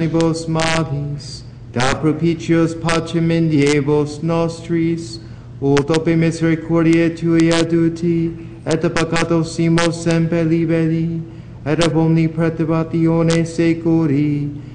vos malis, da propitios pacem in diebos nostris, ut ope misericordiae tui aduti, et a peccatos simos semper liberi, et ab omni perturbatione securi,